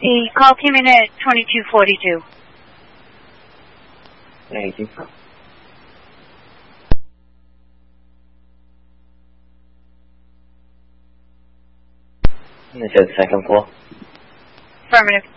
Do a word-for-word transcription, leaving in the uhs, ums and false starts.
The call came in at twenty-two forty-two. Thank you. This is second floor. Affirmative.